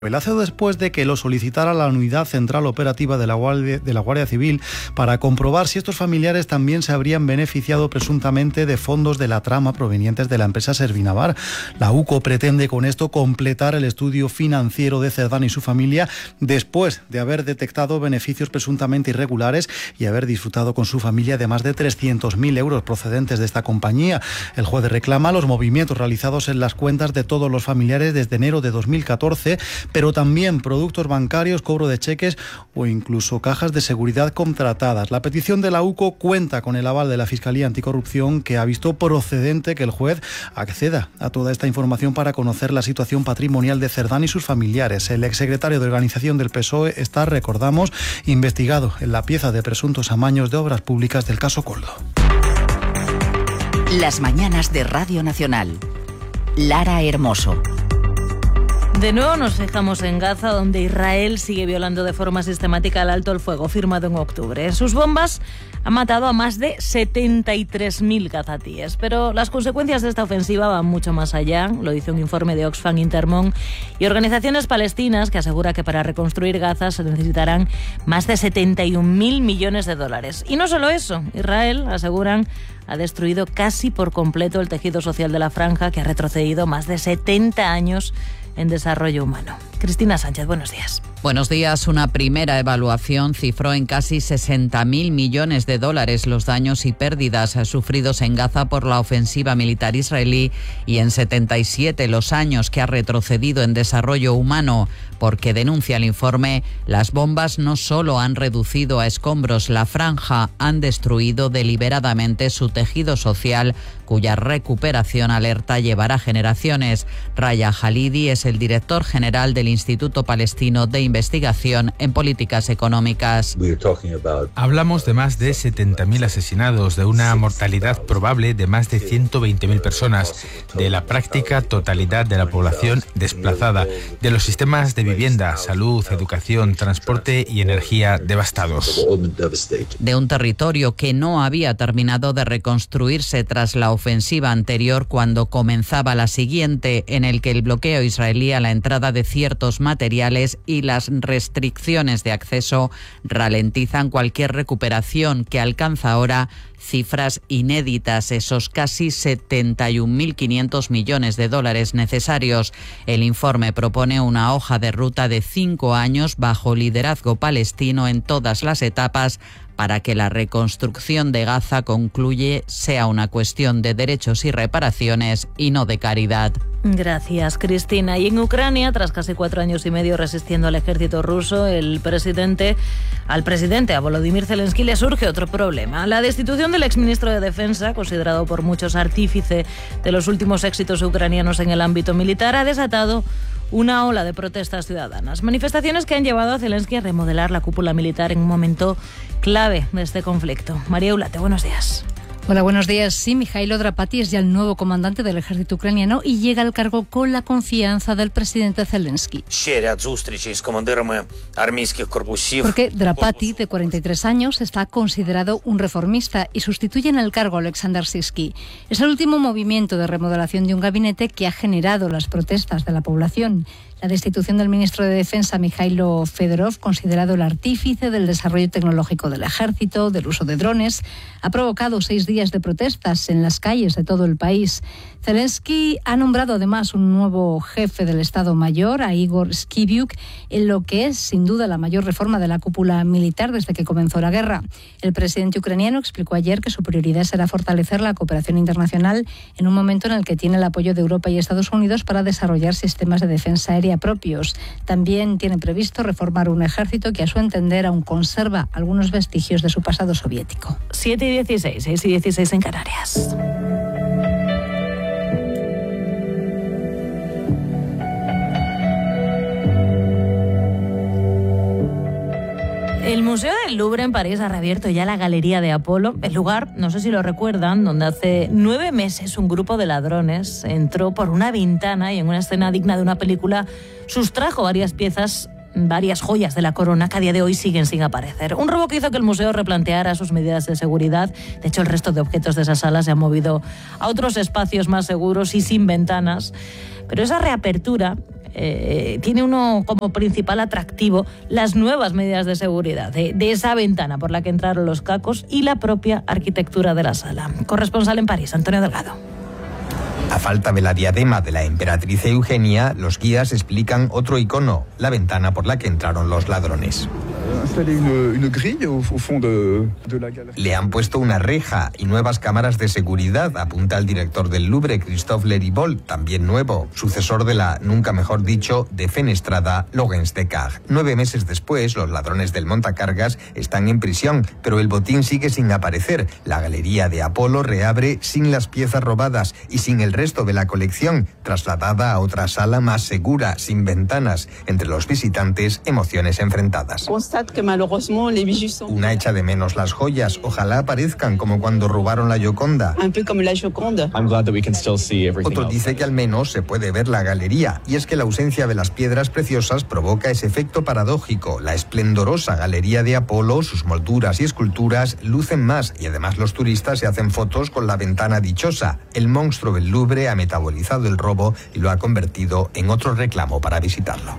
El hace después de que lo solicitara la Unidad Central Operativa de la Guardia Civil para comprobar si estos familiares también se habrían beneficiado presuntamente de fondos de la trama provenientes de la empresa Servinavar. La UCO pretende con esto completar el estudio financiero de Cerdán y su familia después de haber detectado beneficios presuntamente irregulares y haber disfrutado con su familia de más de 300.000 euros procedentes de esta compañía. El juez reclama los movimientos realizados en las cuentas de todos los familiares desde enero de 2014, pero también productos bancarios, cobro de cheques o incluso cajas de seguridad contratadas. La petición de la UCO cuenta con el aval de la Fiscalía Anticorrupción, que ha visto procedente que el juez acceda a toda esta información para conocer la situación patrimonial de Cerdán y sus familiares. El exsecretario de Organización del PSOE está, recordamos, investigado en la pieza de presuntos amaños de obras públicas del caso Koldo. Las mañanas de Radio Nacional. Lara Hermoso. De nuevo nos fijamos en Gaza, donde Israel sigue violando de forma sistemática el alto el fuego firmado en octubre. Sus bombas han matado a más de 73.000 gazatíes, pero las consecuencias de esta ofensiva van mucho más allá, lo dice un informe de Oxfam Intermón y organizaciones palestinas que asegura que para reconstruir Gaza se necesitarán más de 71.000 millones de dólares. Y no solo eso, Israel, aseguran, ha destruido casi por completo el tejido social de la franja, que ha retrocedido más de 70 años en desarrollo humano. Cristina Sánchez, buenos días. Buenos días. Una primera evaluación cifró en casi 60.000 millones de dólares los daños y pérdidas sufridos en Gaza por la ofensiva militar israelí y en 77 los años que ha retrocedido en desarrollo humano, porque, denuncia el informe, las bombas no solo han reducido a escombros la franja, han destruido deliberadamente su tejido social, cuya recuperación, alerta, llevará generaciones. Raya Halidi es el director general del Instituto Palestino de Investigación en Políticas Económicas. Hablamos de más de 70.000 asesinados, de una mortalidad probable de más de 120.000 personas, de la práctica totalidad de la población desplazada, de los sistemas de vivienda, salud, educación, transporte y energía devastados. De un territorio que no había terminado de reconstruirse tras la ofensiva anterior, cuando comenzaba la siguiente, en el que el bloqueo israelí a la entrada de ciertos materiales y las restricciones de acceso ralentizan cualquier recuperación, que alcanza ahora cifras inéditas, esos casi 71.500 millones de dólares necesarios. El informe propone una hoja de ruta de 5 años bajo liderazgo palestino en todas las etapas, para que la reconstrucción de Gaza, concluye, sea una cuestión de derechos y reparaciones y no de caridad. Gracias, Cristina. Y en Ucrania, tras casi 4 años y medio resistiendo al ejército ruso, al presidente, a Volodymyr Zelensky, le surge otro problema. La destitución del exministro de Defensa, considerado por muchos artífice de los últimos éxitos ucranianos en el ámbito militar, ha desatado una ola de protestas ciudadanas. Manifestaciones que han llevado a Zelensky a remodelar la cúpula militar en un momento clave de este conflicto. María Ulate, buenos días. Hola, buenos días. Sí, Mijailo Drapati es ya el nuevo comandante del ejército ucraniano y llega al cargo con la confianza del presidente Zelensky. Porque Drapati, de 43 años, está considerado un reformista y sustituye en el cargo a Alexander Sisky. Es el último movimiento de remodelación de un gabinete que ha generado las protestas de la población. La destitución del ministro de Defensa, Mikhailo Fedorov, considerado el artífice del desarrollo tecnológico del ejército, del uso de drones, ha provocado 6 días de protestas en las calles de todo el país. Zelensky ha nombrado además un nuevo jefe del Estado Mayor, a Igor Skibiuk, en lo que es sin duda la mayor reforma de la cúpula militar desde que comenzó la guerra. El presidente ucraniano explicó ayer que su prioridad será fortalecer la cooperación internacional en un momento en el que tiene el apoyo de Europa y Estados Unidos para desarrollar sistemas de defensa aérea propios. También tiene previsto reformar un ejército que, a su entender, aún conserva algunos vestigios de su pasado soviético. 7:16, 6:16 en Canarias. El Museo del Louvre en París ha reabierto ya la Galería de Apolo, el lugar, no sé si lo recuerdan, donde hace 9 meses un grupo de ladrones entró por una ventana y en una escena digna de una película sustrajo varias joyas de la corona que a día de hoy siguen sin aparecer. Un robo que hizo que el museo replanteara sus medidas de seguridad. De hecho, el resto de objetos de esa sala se han movido a otros espacios más seguros y sin ventanas. Pero esa reapertura tiene uno como principal atractivo las nuevas medidas de seguridad de esa ventana por la que entraron los cacos y la propia arquitectura de la sala. Corresponsal en París, Antonio Delgado. A falta de la diadema de la emperatriz Eugenia, los guías explican otro icono, la ventana por la que entraron los ladrones. Le han puesto una reja y nuevas cámaras de seguridad, apunta el director del Louvre, Christophe Leribold, también nuevo, sucesor de la, nunca mejor dicho, defenestrada Laurence Descartes. 9 meses después, los ladrones del montacargas están en prisión, pero el botín sigue sin aparecer. La galería de Apolo reabre sin las piezas robadas y sin el resto de la colección, trasladada a otra sala más segura, sin ventanas. Entre los visitantes, emociones enfrentadas. Una echa de menos las joyas, ojalá aparezcan como cuando robaron la Gioconda. Otro dice que al menos se puede ver la galería, y es que la ausencia de las piedras preciosas provoca ese efecto paradójico. La esplendorosa galería de Apolo, sus molduras y esculturas lucen más, y además los turistas se hacen fotos con la ventana dichosa. El monstruo del Louvre ha metabolizado el robo y lo ha convertido en otro reclamo para visitarlo.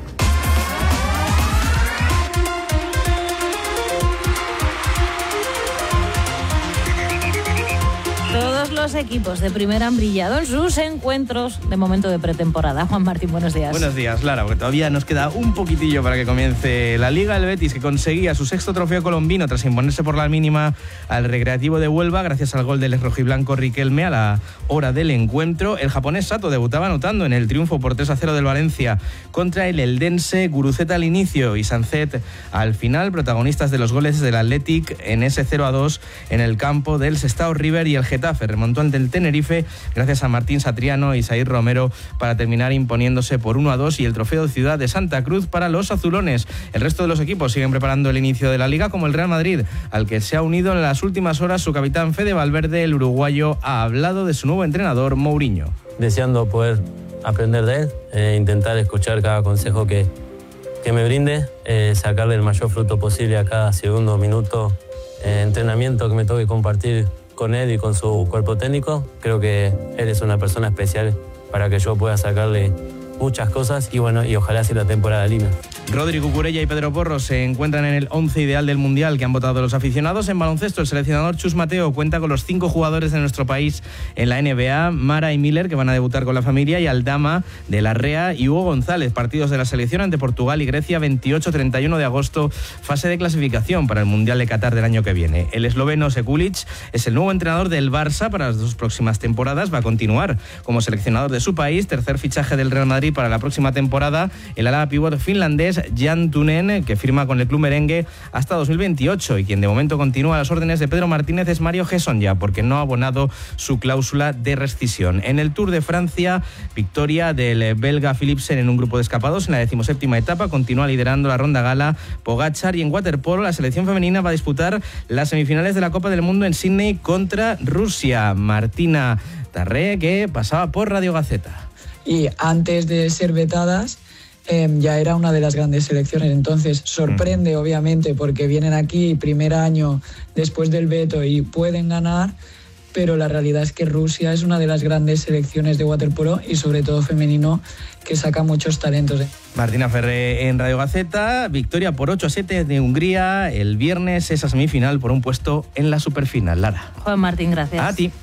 Todos los equipos de primera han brillado en sus encuentros de momento de pretemporada. Juan Martín, buenos días. Buenos días, Lara, porque todavía nos queda un poquitillo para que comience la Liga. El Betis, que conseguía su 6º trofeo colombino tras imponerse por la mínima al Recreativo de Huelva, gracias al gol del rojiblanco Riquelme a la hora del encuentro. El japonés Sato debutaba anotando en el triunfo por 3-0 del Valencia contra el eldense. Guruceta al inicio y Sancet al final, protagonistas de los goles del Athletic en ese 0-2 en el campo del Sestao River, y el Getafe remontó ante el Tenerife gracias a Martín Satriano y Saír Romero para terminar imponiéndose por 1-2, y el trofeo Ciudad de Santa Cruz para los azulones. El resto de los equipos siguen preparando el inicio de la Liga, como el Real Madrid, al que se ha unido en las últimas horas su capitán Fede Valverde. El uruguayo ha hablado de su nuevo entrenador Mourinho. Deseando poder aprender de él, intentar escuchar cada consejo que me brinde, sacarle el mayor fruto posible a cada segundo, minuto, entrenamiento que me toque compartir con él y con su cuerpo técnico. Creo que él es una persona especial para que yo pueda sacarle muchas cosas y ojalá así la temporada linda. Rodri Cucurella y Pedro Porro se encuentran en el 11 ideal del Mundial que han votado los aficionados. En baloncesto, el seleccionador Chus Mateo cuenta con los 5 jugadores de nuestro país en la NBA, Mara y Miller, que van a debutar con la familia, y Aldama de Larrea y Hugo González. Partidos de la selección ante Portugal y Grecia, 28-31 de agosto, fase de clasificación para el Mundial de Qatar del año que viene. El esloveno Sekulic es el nuevo entrenador del Barça para las 2 próximas temporadas. Va a continuar como seleccionador de su país. Tercer fichaje del Real Madrid para la próxima temporada, el ala pívot finlandés Jan Tunen, que firma con el club merengue hasta 2028, y quien de momento continúa a las órdenes de Pedro Martínez es Mario Gesonja, porque no ha abonado su cláusula de rescisión. En el Tour de Francia, victoria del belga Philipsen en un grupo de escapados en la 17ª etapa, continúa liderando la ronda gala Pogačar, y en waterpolo la selección femenina va a disputar las semifinales de la Copa del Mundo en Sydney contra Rusia. Martina Tarré, que pasaba por Radio Gaceta. Y antes de ser vetadas ya era una de las grandes selecciones, entonces sorprende obviamente porque vienen aquí primer año después del veto y pueden ganar, pero la realidad es que Rusia es una de las grandes selecciones de waterpolo y sobre todo femenino, que saca muchos talentos. Martina Ferré en Radio Gaceta. Victoria por 8-7 de Hungría el viernes, esa semifinal por un puesto en la superfinal. Lara. Juan Martín, gracias. A ti.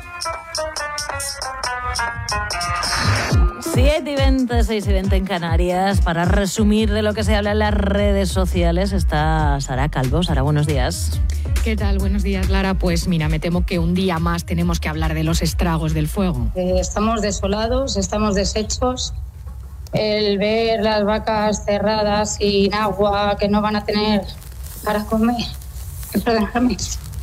7:20, 6:20 en Canarias. Para resumir de lo que se habla en las redes sociales está Sara Calvo. Sara, buenos días. ¿Qué tal? Buenos días, Lara. Pues mira, me temo que un día más tenemos que hablar de los estragos del fuego. Estamos desolados, estamos deshechos. El ver las vacas cerradas sin agua, que no van a tener para comer. Perdóname.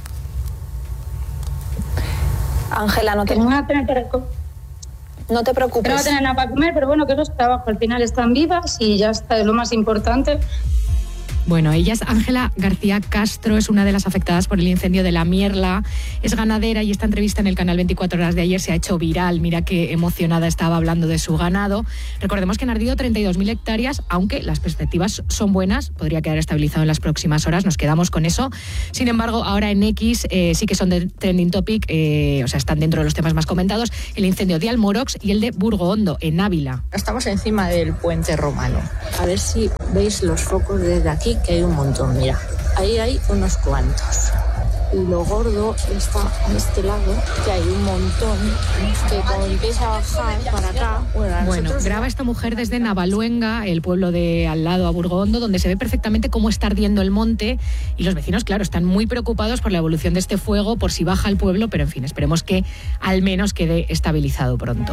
Ángela, no te van a tener para comer. No te preocupes. No va a tener nada para comer, pero bueno, que eso es trabajo. Al final están vivas y ya está, es lo más importante. Bueno, ella es Ángela García Castro, es una de las afectadas por el incendio de La Mierla, es ganadera y esta entrevista en el canal 24 Horas de ayer se ha hecho viral. Mira qué emocionada estaba hablando de su ganado. Recordemos que han ardido 32.000 hectáreas, aunque las perspectivas son buenas, podría quedar estabilizado en las próximas horas, nos quedamos con eso. Sin embargo, ahora en X sí que son de trending topic, o sea, están dentro de los temas más comentados, el incendio de Almorox y el de Burgohondo, en Ávila. Estamos encima del puente romano. A ver si veis los focos desde aquí, que hay un montón, mira. Ahí hay unos cuantos. Y lo gordo está a este lado, que hay un montón, que cuando empieza a bajar para acá... Bueno, graba esta mujer desde Navaluenga, el pueblo de al lado a Burgohondo, donde se ve perfectamente cómo está ardiendo el monte y los vecinos, claro, están muy preocupados por la evolución de este fuego, por si baja el pueblo, pero en fin, esperemos que al menos quede estabilizado pronto.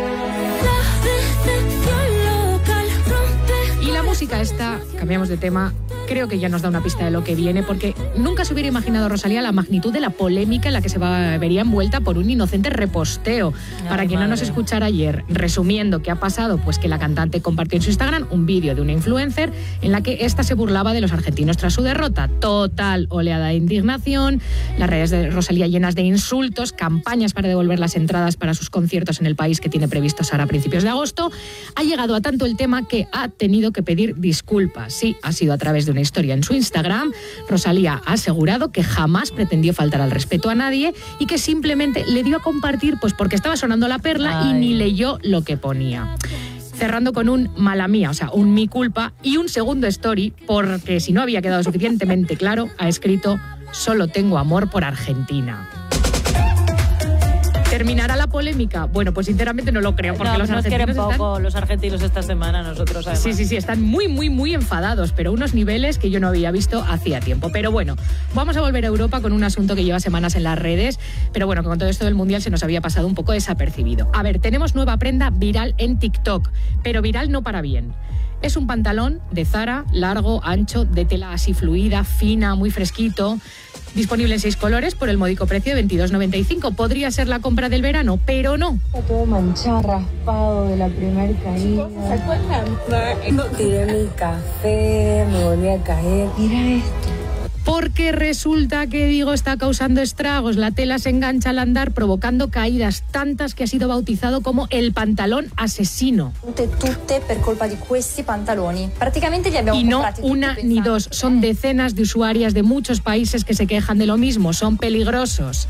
Y la música esta, cambiamos de tema, creo que ya nos da una pista de lo que viene, porque nunca se hubiera imaginado, Rosalía, la magnitud de la polémica en la que se vería envuelta por un inocente reposteo. Para quien no nos escuchara ayer, resumiendo qué ha pasado, pues que la cantante compartió en su Instagram un vídeo de una influencer en la que ésta se burlaba de los argentinos tras su derrota. Total oleada de indignación, las redes de Rosalía llenas de insultos, campañas para devolver las entradas para sus conciertos en el país que tiene previstos ahora a principios de agosto. Ha llegado a tanto el tema que ha tenido que pedir disculpas. Sí, ha sido a través de una historia en su Instagram. Rosalía ha asegurado que jamás pretendió faltar al respeto a nadie y que simplemente le dio a compartir pues porque estaba sonando la perla y ni leyó lo que ponía. Cerrando con un mala mía, o sea, un mi culpa, y un segundo story, porque si no había quedado suficientemente claro, ha escrito: solo tengo amor por Argentina. ¿Terminará la polémica? Bueno, pues sinceramente no lo creo, porque los argentinos quieren poco los argentinos esta semana, nosotros además. Sí, están muy enfadados, pero unos niveles que yo no había visto hacía tiempo. Pero bueno, vamos a volver a Europa con un asunto que lleva semanas en las redes, pero bueno, que con todo esto del Mundial se nos había pasado un poco desapercibido. A ver, tenemos nueva prenda viral en TikTok, pero viral no para bien. Es un pantalón de Zara, largo, ancho, de tela así fluida, fina, muy fresquito. Disponible en 6 colores por el módico precio de 22,95. Podría ser la compra del verano, pero no. Está todo manchado, raspado de la primera caída. ¿Se acuerdan? Tiré mi café, me volví a caer. Mira esto. Porque resulta que, digo, está causando estragos. La tela se engancha al andar, provocando caídas tantas que ha sido bautizado como el pantalón asesino. Tutte per colpa di questi pantaloni. Prácticamente li abbiamo y no una ni dos, son decenas de usuarias de muchos países que se quejan de lo mismo, son peligrosos.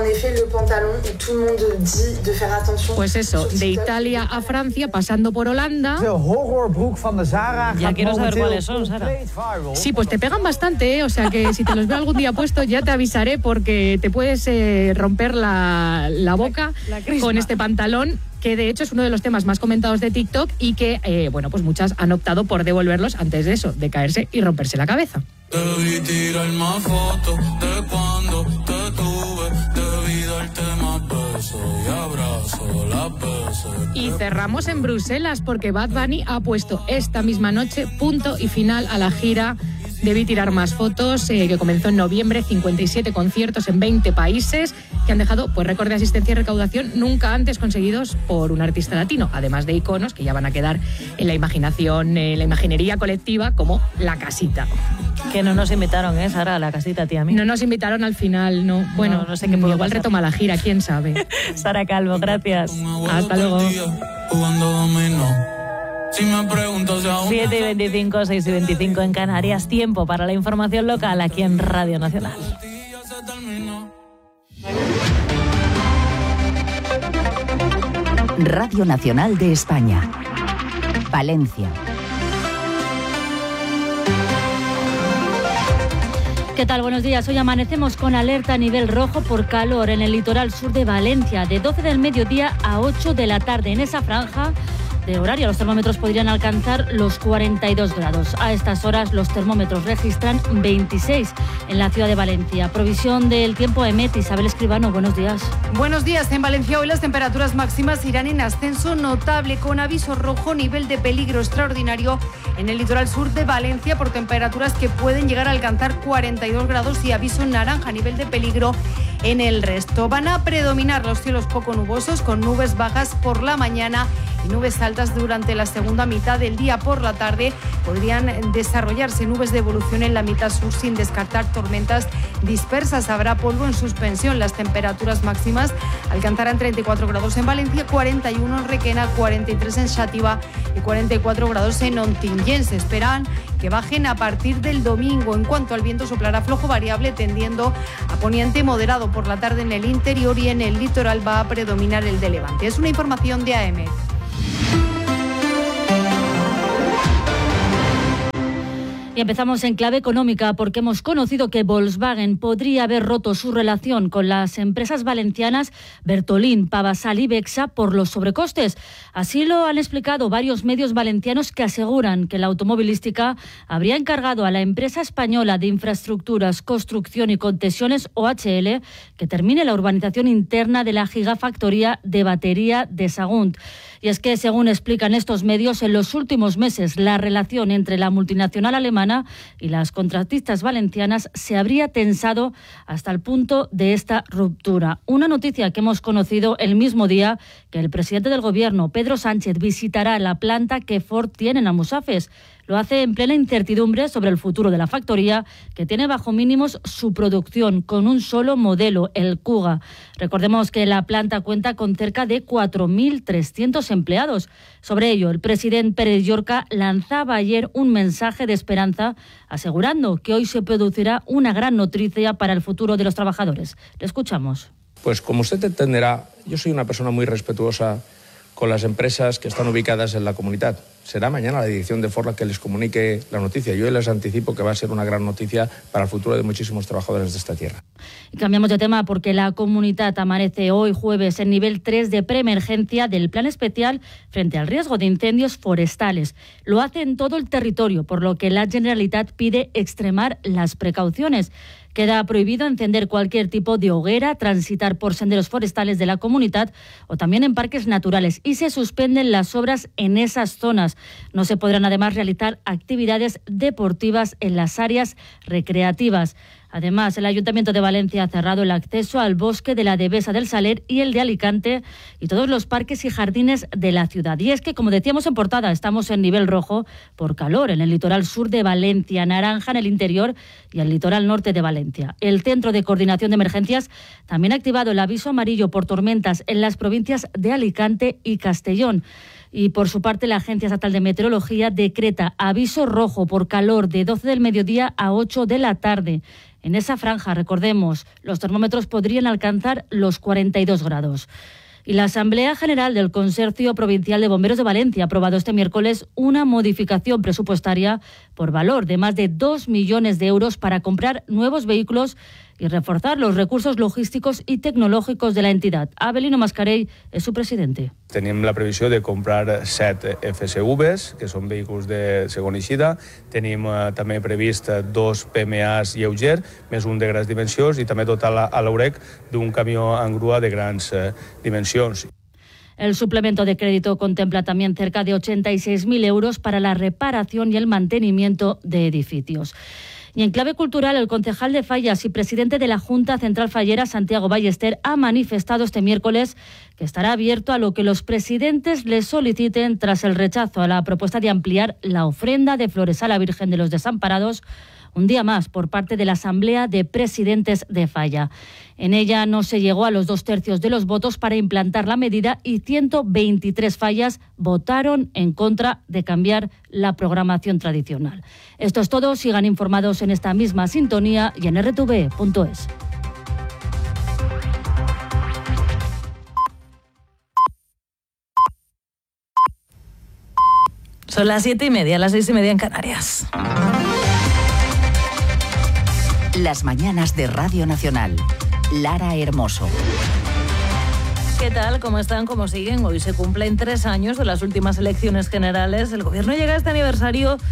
Pues eso, de Italia a Francia, pasando por Holanda. Ya quiero saber cuáles son, Sara. Sí, pues te pegan bastante, o sea que si te los veo algún día puestos ya te avisaré, porque te puedes romper la boca con este pantalón, que de hecho es uno de los temas más comentados de TikTok y que, bueno, pues muchas han optado por devolverlos antes de eso, de caerse y romperse la cabeza. Debí tirar más fotos de cuando te tuve, debí darte más besos y abrazo las veces. Y cerramos en Bruselas, porque Bad Bunny ha puesto esta misma noche punto y final a la gira Debí tirar más fotos, que comenzó en noviembre, 57 conciertos en 20 países, que han dejado pues récord de asistencia y recaudación nunca antes conseguidos por un artista latino, además de iconos que ya van a quedar en la imaginación, en la imaginería colectiva, como La Casita. Que no nos invitaron, Sara, a La Casita, tía mí. No nos invitaron al final, no. Bueno, no sé qué pudo igual pasar. Retoma la gira, quién sabe. Sara Calvo, gracias. Hasta luego. 7:25, 6:25 en Canarias. Tiempo para la información local aquí en Radio Nacional. Radio Nacional de España. Valencia. ¿Qué tal? Buenos días. Hoy amanecemos con alerta a nivel rojo por calor en el litoral sur de Valencia, de 12 del mediodía a 8 de la tarde. En esa franja de horario los termómetros podrían alcanzar los 42 grados. A estas horas los termómetros registran 26 en la ciudad de Valencia. Provisión del tiempo EMET. Isabel Escribano, buenos días. Buenos días. En Valencia hoy las temperaturas máximas irán en ascenso notable, con aviso rojo, nivel de peligro extraordinario en el litoral sur de Valencia por temperaturas que pueden llegar a alcanzar 42 grados y aviso naranja, nivel de peligro en el resto. Van a predominar los cielos poco nubosos, con nubes bajas por la mañana y nubes altas durante la segunda mitad del día. Por la tarde podrían desarrollarse nubes de evolución en la mitad sur sin descartar tormentas dispersas. Habrá polvo en suspensión. Las temperaturas máximas alcanzarán 34 grados en Valencia, 41 en Requena, 43 en Xàtiva y 44 grados en Ontinyent. Se esperan que bajen a partir del domingo. En cuanto al viento, soplará flojo variable tendiendo a poniente moderado. Por la tarde en el interior y en el litoral va a predominar el de levante. Es una información de AM. Y empezamos en clave económica porque hemos conocido que Volkswagen podría haber roto su relación con las empresas valencianas Bertolín, Pavasal y Bexa por los sobrecostes. Así lo han explicado varios medios valencianos que aseguran que la automovilística habría encargado a la empresa española de infraestructuras, construcción y concesiones OHL que termine la urbanización interna de la gigafactoría de batería de Sagunt. Y es que, según explican estos medios, en los últimos meses la relación entre la multinacional alemana y las contratistas valencianas se habría tensado hasta el punto de esta ruptura. Una noticia que hemos conocido el mismo día que el presidente del Gobierno, Pedro Sánchez, visitará la planta que Ford tiene en Almusafes. Lo hace en plena incertidumbre sobre el futuro de la factoría, que tiene bajo mínimos su producción con un solo modelo, el Kuga. Recordemos que la planta cuenta con cerca de 4.300 empleados. Sobre ello, el presidente Pérez Llorca lanzaba ayer un mensaje de esperanza, asegurando que hoy se producirá una gran noticia para el futuro de los trabajadores. Le escuchamos. Pues como usted entenderá, yo soy una persona muy respetuosa con las empresas que están ubicadas en la comunidad. Será mañana la dirección de Ford la que les comunique la noticia. Yo les anticipo que va a ser una gran noticia para el futuro de muchísimos trabajadores de esta tierra. Y cambiamos de tema porque la comunidad amanece hoy jueves en nivel 3 de preemergencia del plan especial frente al riesgo de incendios forestales. Lo hace en todo el territorio, por lo que la Generalitat pide extremar las precauciones. Queda prohibido encender cualquier tipo de hoguera, transitar por senderos forestales de la comunidad o también en parques naturales, y se suspenden las obras en esas zonas. No se podrán además realizar actividades deportivas en las áreas recreativas. Además, el Ayuntamiento de Valencia ha cerrado el acceso al bosque de la Devesa del Saler y el de Alicante y todos los parques y jardines de la ciudad. Y es que, como decíamos en portada, estamos en nivel rojo por calor en el litoral sur de Valencia, naranja en el interior y el litoral norte de Valencia. El Centro de Coordinación de Emergencias también ha activado el aviso amarillo por tormentas en las provincias de Alicante y Castellón. Y por su parte, la Agencia Estatal de Meteorología decreta aviso rojo por calor de 12 del mediodía a 8 de la tarde. En esa franja, recordemos, los termómetros podrían alcanzar los 42 grados. Y la Asamblea General del Consorcio Provincial de Bomberos de Valencia ha aprobado este miércoles una modificación presupuestaria por valor de más de 2 millones de euros para comprar nuevos vehículos y reforzar los recursos logísticos y tecnológicos de la entidad. Abelino Mascarell és su presidente. Tenim la previsió de comprar 7 FSVs, que són vehicles de segona eixida. Tenim també previst 2 PMAs lleuger, més un de grans dimensions, i també dotar a l'UREC d'un camió en grua de grans dimensions. El suplemento de crédito contempla también cerca de 86.000 euros para la reparación y el mantenimiento de edificios. Y en clave cultural, el concejal de Fallas y presidente de la Junta Central Fallera, Santiago Ballester, ha manifestado este miércoles que estará abierto a lo que los presidentes le soliciten tras el rechazo a la propuesta de ampliar la ofrenda de flores a la Virgen de los Desamparados un día más por parte de la Asamblea de Presidentes de Falla. En ella no se llegó a los 2/3 de los votos para implantar la medida y 123 fallas votaron en contra de cambiar la programación tradicional. Esto es todo. Sigan informados en esta misma sintonía y en rtv.es. Son las 7:30, las 6:30 en Canarias. Las mañanas de Radio Nacional. Lara Hermoso. ¿Qué tal? ¿Cómo están? ¿Cómo siguen? Hoy se cumplen 3 años de las últimas elecciones generales. El Gobierno llega a este aniversario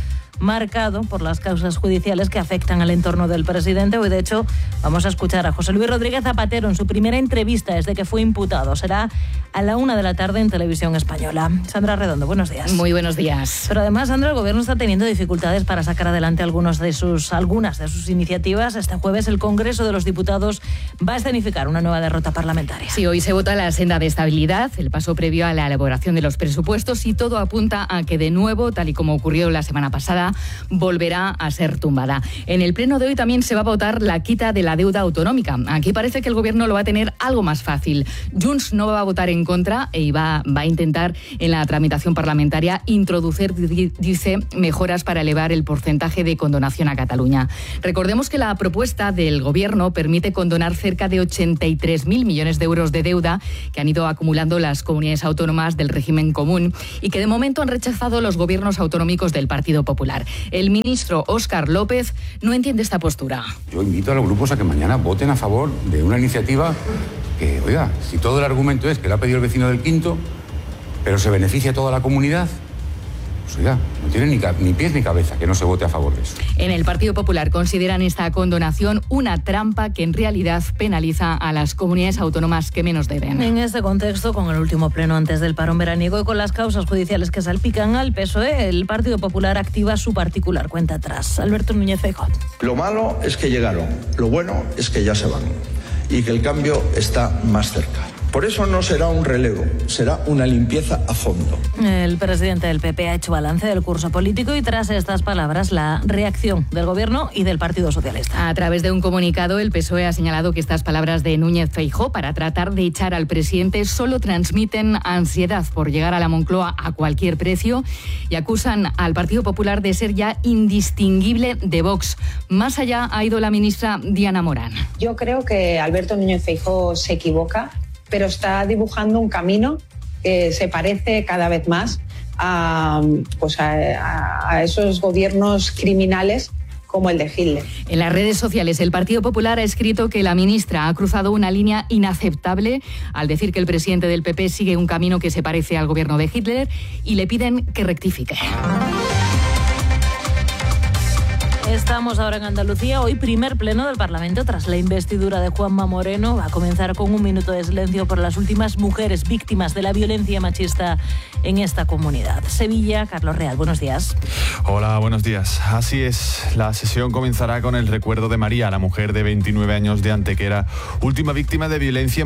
marcado por las causas judiciales que afectan al entorno del presidente. Hoy, de hecho, vamos a escuchar a José Luis Rodríguez Zapatero en su primera entrevista desde que fue imputado. Será a la 1 de la tarde en Televisión Española. Sandra Redondo, buenos días. Muy buenos días. Pero además, Sandra, el Gobierno está teniendo dificultades para sacar adelante algunas de sus iniciativas. Este jueves el Congreso de los Diputados va a escenificar una nueva derrota parlamentaria. Sí, hoy se vota la senda de estabilidad, el paso previo a la elaboración de los presupuestos, y todo apunta a que de nuevo, tal y como ocurrió la semana pasada, volverá a ser tumbada. En el pleno de hoy también se va a votar la quita de la deuda autonómica. Aquí parece que el Gobierno lo va a tener algo más fácil. Junts no va a votar en contra y va a intentar en la tramitación parlamentaria introducir, dice, mejoras para elevar el porcentaje de condonación a Cataluña. Recordemos que la propuesta del Gobierno permite condonar cerca de 83.000 millones de euros de deuda que han ido acumulando las comunidades autónomas del régimen común y que de momento han rechazado los gobiernos autonómicos del Partido Popular. El ministro Óscar López no entiende esta postura. Yo invito a los grupos a que mañana voten a favor de una iniciativa que, oiga, si todo el argumento es que lo ha pedido el vecino del Quinto, pero se beneficia a toda la comunidad, pues oiga, no tiene ni pies ni cabeza que no se vote a favor de eso. En el Partido Popular consideran esta condonación una trampa que en realidad penaliza a las comunidades autónomas que menos deben. En este contexto, con el último pleno antes del parón veraniego y con las causas judiciales que salpican al PSOE, el Partido Popular activa su particular cuenta atrás. Alberto Núñez Feijóo. Lo malo es que llegaron, lo bueno es que ya se van y que el cambio está más cerca. Por eso no será un relevo, será una limpieza a fondo. El presidente del PP ha hecho balance del curso político y tras estas palabras la reacción del Gobierno y del Partido Socialista. A través de un comunicado, el PSOE ha señalado que estas palabras de Núñez Feijóo para tratar de echar al presidente solo transmiten ansiedad por llegar a la Moncloa a cualquier precio y acusan al Partido Popular de ser ya indistinguible de Vox. Más allá ha ido la ministra Diana Morán. Yo creo que Alberto Núñez Feijóo se equivoca, pero está dibujando un camino que se parece cada vez más a esos gobiernos criminales como el de Hitler. En las redes sociales, el Partido Popular ha escrito que la ministra ha cruzado una línea inaceptable al decir que el presidente del PP sigue un camino que se parece al gobierno de Hitler y le piden que rectifique. Estamos ahora en Andalucía. Hoy primer pleno del Parlamento tras la investidura de Juanma Moreno. Va a comenzar con un minuto de silencio por las últimas mujeres víctimas de la violencia machista en esta comunidad. Sevilla, Carlos Real, buenos días. Hola, buenos días. Así es, la sesión comenzará con el recuerdo de María, la mujer de 29 años de Antequera, última víctima de violencia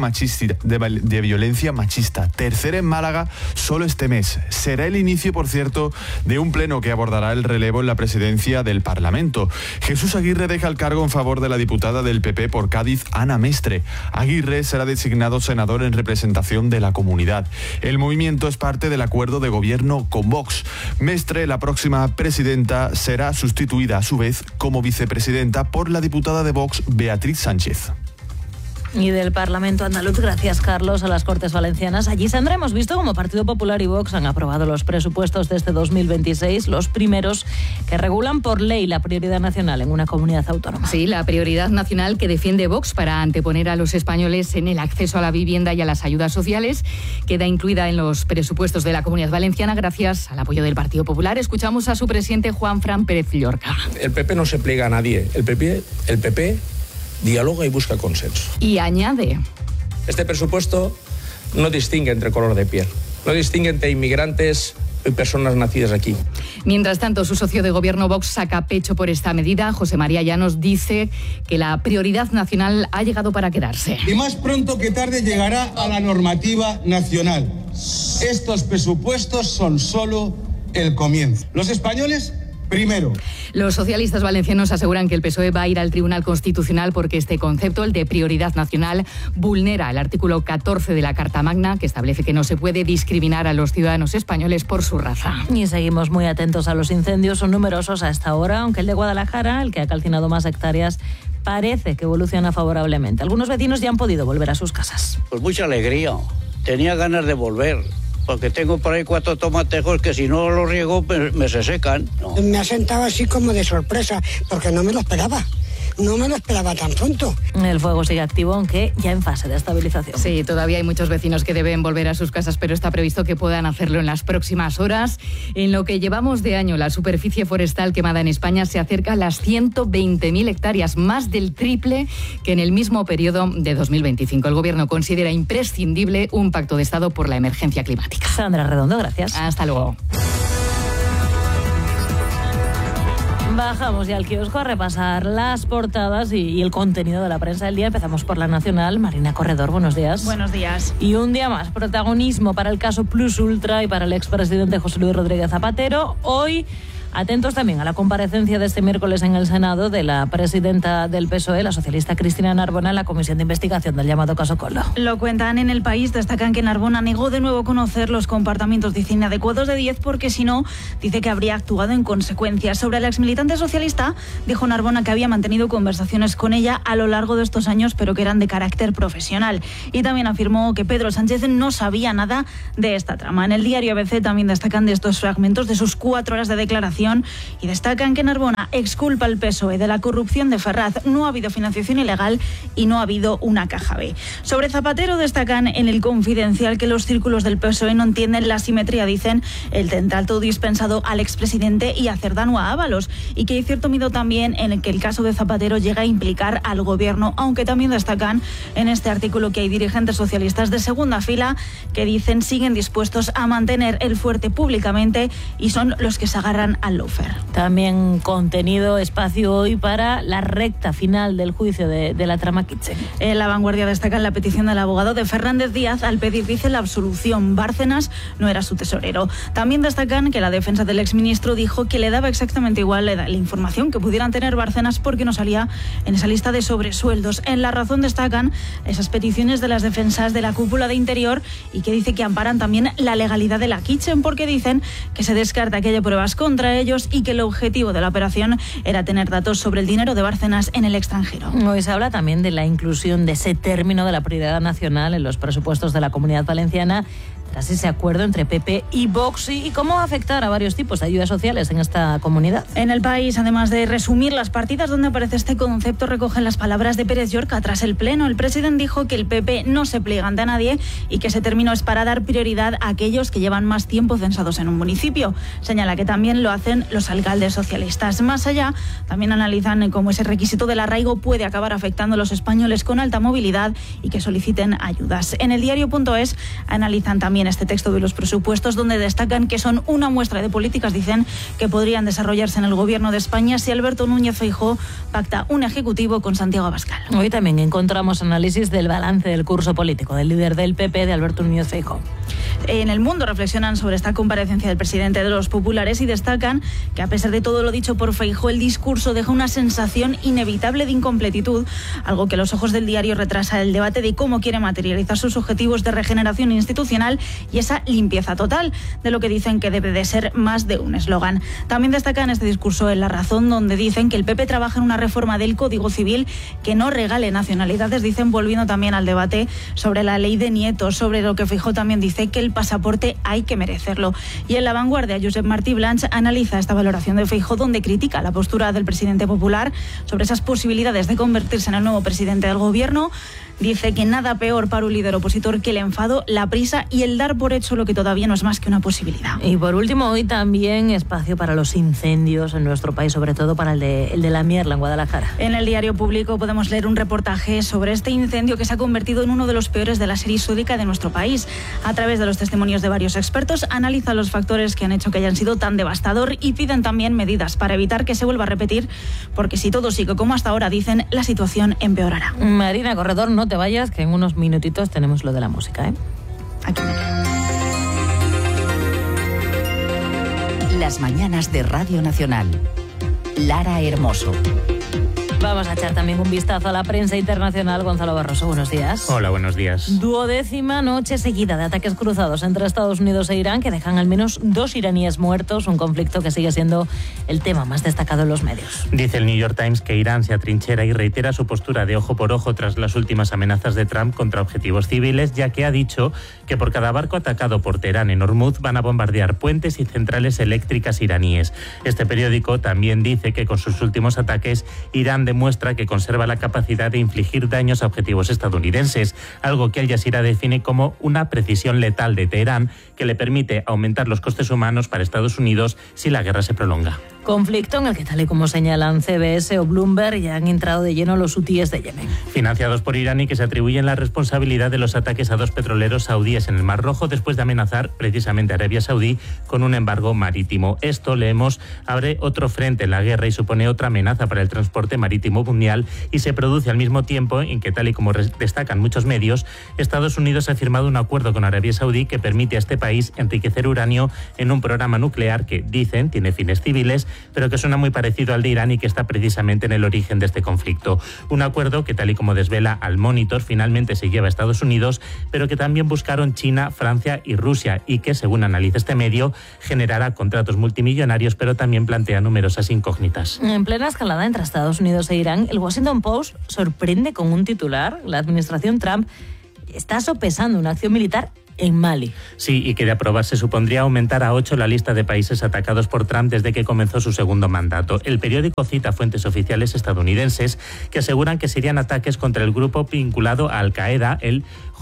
machista, tercera en Málaga solo este mes. Será el inicio, por cierto, de un pleno que abordará el relevo en la presidencia del Parlamento. Jesús Aguirre deja el cargo en favor de la diputada del PP por Cádiz, Ana Mestre. Aguirre será designado senador en representación de la comunidad. El movimiento es parte del acuerdo de gobierno con Vox. Mestre, la próxima presidenta, será sustituida a su vez como vicepresidenta por la diputada de Vox, Beatriz Sánchez. Y del Parlamento andaluz, gracias Carlos, a las Cortes Valencianas. Allí, Sandra, hemos visto cómo Partido Popular y Vox han aprobado los presupuestos de este 2026, los primeros que regulan por ley la prioridad nacional en una comunidad autónoma. Sí, la prioridad nacional que defiende Vox para anteponer a los españoles en el acceso a la vivienda y a las ayudas sociales queda incluida en los presupuestos de la Comunidad Valenciana gracias al apoyo del Partido Popular. Escuchamos a su presidente Juanfran Pérez Llorca. El PP no se pliega a nadie. El PP dialoga y busca consenso. Y añade: este presupuesto no distingue entre color de piel, no distingue entre inmigrantes y personas nacidas aquí. Mientras tanto, su socio de gobierno Vox saca pecho por esta medida. José María Llanos dice que la prioridad nacional ha llegado para quedarse. Y más pronto que tarde llegará a la normativa nacional. Estos presupuestos son solo el comienzo. Los españoles primero. Los socialistas valencianos aseguran que el PSOE va a ir al Tribunal Constitucional porque este concepto, el de prioridad nacional, vulnera el artículo 14 de la Carta Magna, que establece que no se puede discriminar a los ciudadanos españoles por su raza. Y seguimos muy atentos a los incendios. Son numerosos a esta hora, aunque el de Guadalajara, el que ha calcinado más hectáreas, parece que evoluciona favorablemente. Algunos vecinos ya han podido volver a sus casas. Pues mucha alegría. Tenía ganas de volver, porque tengo por ahí 4 tomatejos que si no los riego me se secan. ¿No? Me ha sentado así como de sorpresa, porque no me lo esperaba. no me lo esperaba tan pronto. El fuego sigue activo, aunque ya en fase de estabilización. Sí, todavía hay muchos vecinos que deben volver a sus casas, pero está previsto que puedan hacerlo en las próximas horas. En lo que llevamos de año, la superficie forestal quemada en España se acerca a las 120.000 hectáreas, más del triple que en el mismo periodo de 2025. El Gobierno considera imprescindible un pacto de Estado por la emergencia climática. Sandra Redondo, gracias. Hasta luego. Bajamos ya al kiosco a repasar las portadas y el contenido de la prensa del día. Empezamos por La Nacional. Marina Corredor, buenos días. Buenos días. Y un día más, protagonismo para el caso Plus Ultra y para el expresidente José Luis Rodríguez Zapatero. Hoy, atentos también a la comparecencia de este miércoles en el Senado de la presidenta del PSOE, la socialista Cristina Narbona, en la comisión de investigación del llamado caso Coldo. Lo cuentan en El País, destacan que Narbona negó de nuevo conocer los comportamientos, dice, inadecuados de Díez, porque si no, dice que habría actuado en consecuencia. Sobre el exmilitante socialista, dijo Narbona que había mantenido conversaciones con ella a lo largo de estos años, pero que eran de carácter profesional. Y también afirmó que Pedro Sánchez no sabía nada de esta trama. En el diario ABC también destacan de estos fragmentos de sus 4 horas de declaración y destacan que Narbona exculpa al PSOE de la corrupción de Ferraz. No ha habido financiación ilegal y no ha habido una caja B. Sobre Zapatero destacan en El Confidencial que los círculos del PSOE no entienden la simetría, dicen, el trato dispensado al expresidente y a Cerdán o a Ábalos, y que hay cierto miedo también en que el caso de Zapatero llega a implicar al gobierno, aunque también destacan en este artículo que hay dirigentes socialistas de segunda fila que dicen siguen dispuestos a mantener el fuerte públicamente y son los que se agarran al lofer. También contenido, espacio hoy para la recta final del juicio de la trama Kitchen. En La Vanguardia destacan la petición del abogado de Fernández Díaz al pedir, dice, la absolución. Bárcenas no era su tesorero. También destacan que la defensa del exministro dijo que le daba exactamente igual la información que pudieran tener Bárcenas porque no salía en esa lista de sobresueldos. En La Razón destacan esas peticiones de las defensas de la cúpula de Interior y que dice que amparan también la legalidad de la Kitchen porque dicen que se descarta que haya pruebas contra ellos y que el objetivo de la operación era tener datos sobre el dinero de Bárcenas en el extranjero. Hoy se habla también de la inclusión de ese término de la prioridad nacional en los presupuestos de la Comunidad Valenciana tras ese acuerdo entre PP y Vox y cómo va a afectar a varios tipos de ayudas sociales en esta comunidad. En El País, además de resumir las partidas donde aparece este concepto, recogen las palabras de Pérez Llorca tras el Pleno. El presidente dijo que el PP no se pliega ante nadie y que ese término es para dar prioridad a aquellos que llevan más tiempo censados en un municipio. Señala que también lo hacen los alcaldes socialistas. Más allá, también analizan cómo ese requisito del arraigo puede acabar afectando a los españoles con alta movilidad y que soliciten ayudas. En el diario.es analizan también este texto de los presupuestos donde destacan que son una muestra de políticas, dicen, que podrían desarrollarse en el gobierno de España si Alberto Núñez Feijóo pacta un ejecutivo con Santiago Abascal. Hoy también encontramos análisis del balance del curso político del líder del PP, de Alberto Núñez Feijóo. En El Mundo reflexionan sobre esta comparecencia del presidente de los populares y destacan que a pesar de todo lo dicho por Feijóo, el discurso deja una sensación inevitable de incompletitud, algo que a los ojos del diario retrasa el debate de cómo quiere materializar sus objetivos de regeneración institucional y esa limpieza total, de lo que dicen que debe de ser más de un eslogan. También destacan este discurso en La Razón, donde dicen que el PP trabaja en una reforma del Código Civil que no regale nacionalidades, dicen, volviendo también al debate sobre la ley de nietos, sobre lo que Feijóo también dice que el pasaporte hay que merecerlo. Y en La Vanguardia, Josep Martí Blanch analiza esta valoración de Feijóo, donde critica la postura del presidente popular sobre esas posibilidades de convertirse en el nuevo presidente del gobierno. Dice que nada peor para un líder opositor que el enfado, la prisa y el dar por hecho lo que todavía no es más que una posibilidad. Y por último, hoy también espacio para los incendios en nuestro país, sobre todo para el de la Mierla, en Guadalajara. En el diario Público podemos leer un reportaje sobre este incendio que se ha convertido en uno de los peores de la serie histórica de nuestro país. A través de los testimonios de varios expertos, analiza los factores que han hecho que hayan sido tan devastador y piden también medidas para evitar que se vuelva a repetir, porque si todo sigue como hasta ahora, dicen, la situación empeorará. Marina Corredor, no te vayas, que en unos minutitos tenemos lo de la música, ¿eh? Aquí. Las mañanas de Radio Nacional. Lara Hermoso. Vamos a echar también un vistazo a la prensa internacional. Gonzalo Barroso, buenos días. Hola, buenos días. 12ª noche seguida de ataques cruzados entre Estados Unidos e Irán que dejan al menos 2 iraníes muertos, un conflicto que sigue siendo el tema más destacado en los medios. Dice el New York Times que Irán se atrinchera y reitera su postura de ojo por ojo tras las últimas amenazas de Trump contra objetivos civiles, ya que ha dicho que por cada barco atacado por Teherán en Hormuz van a bombardear puentes y centrales eléctricas iraníes. Este periódico también dice que con sus últimos ataques Irán demuestra que conserva la capacidad de infligir daños a objetivos estadounidenses, algo que Al Jazeera define como una precisión letal de Teherán que le permite aumentar los costes humanos para Estados Unidos si la guerra se prolonga. Conflicto en el que, tal y como señalan CBS o Bloomberg, ya han entrado de lleno los hutíes de Yemen. Financiados por Irán y que se atribuyen la responsabilidad de los ataques a 2 petroleros saudíes en el Mar Rojo después de amenazar precisamente a Arabia Saudí con un embargo marítimo. Esto, leemos, abre otro frente en la guerra y supone otra amenaza para el transporte marítimo mundial y se produce al mismo tiempo en que, tal y como destacan muchos medios, Estados Unidos ha firmado un acuerdo con Arabia Saudí que permite a este país enriquecer uranio en un programa nuclear que, dicen, tiene fines civiles, pero que suena muy parecido al de Irán y que está precisamente en el origen de este conflicto. Un acuerdo que, tal y como desvela Al Monitor, finalmente se lleva a Estados Unidos, pero que también buscaron China, Francia y Rusia y que, según analiza este medio, generará contratos multimillonarios, pero también plantea numerosas incógnitas. En plena escalada entre Estados Unidos e Irán, el Washington Post sorprende con un titular: la administración Trump está sopesando una acción militar en Mali. Sí, y que de aprobarse supondría aumentar a 8 la lista de países atacados por Trump desde que comenzó su segundo mandato. El periódico cita fuentes oficiales estadounidenses que aseguran que serían ataques contra el grupo vinculado a Al-Qaeda, el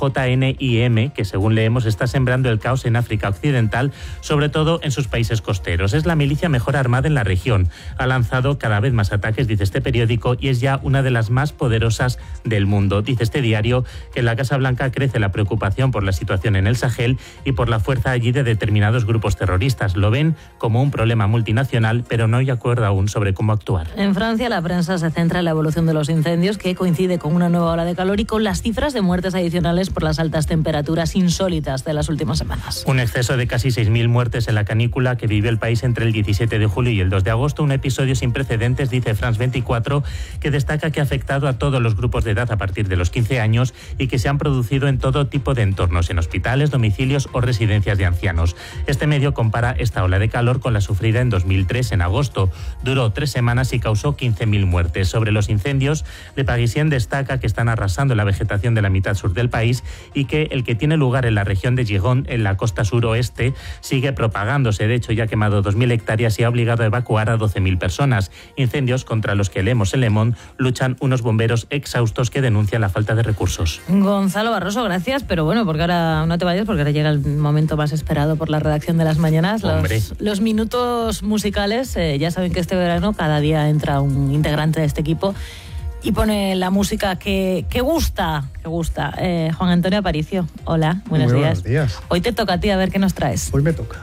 JNIM, que según leemos está sembrando el caos en África Occidental, sobre todo en sus países costeros. Es la milicia mejor armada en la región. Ha lanzado cada vez más ataques, dice este periódico, y es ya una de las más poderosas del mundo. Dice este diario que en la Casa Blanca crece la preocupación por la situación en el Sahel y por la fuerza allí de determinados grupos terroristas. Lo ven como un problema multinacional, pero no hay acuerdo aún sobre cómo actuar. En Francia, la prensa se centra en la evolución de los incendios, que coincide con una nueva ola de calor y con las cifras de muertes adicionales por las altas temperaturas insólitas de las últimas semanas. Un exceso de casi 6.000 muertes en la canícula que vivió el país entre el 17 de julio y el 2 de agosto, un episodio sin precedentes, dice France 24, que destaca que ha afectado a todos los grupos de edad a partir de los 15 años y que se han producido en todo tipo de entornos, en hospitales, domicilios o residencias de ancianos. Este medio compara esta ola de calor con la sufrida en 2003, en agosto. Duró 3 semanas y causó 15.000 muertes. Sobre los incendios, Le Parisien destaca que están arrasando la vegetación de la mitad sur del país y que el que tiene lugar en la región de Gironde, en la costa suroeste, sigue propagándose. De hecho, ya ha quemado 2.000 hectáreas y ha obligado a evacuar a 12.000 personas. Incendios contra los que, leemos en Le Monde, luchan unos bomberos exhaustos que denuncian la falta de recursos. Gonzalo Barroso, gracias, pero bueno, porque ahora no te vayas, porque ahora llega el momento más esperado por la redacción de las mañanas. Los minutos musicales. Ya saben que este verano cada día entra un integrante de este equipo y pone la música que gusta. Juan Antonio Aparicio, hola, buenos días. Hoy te toca a ti, a ver qué nos traes. Hoy me toca.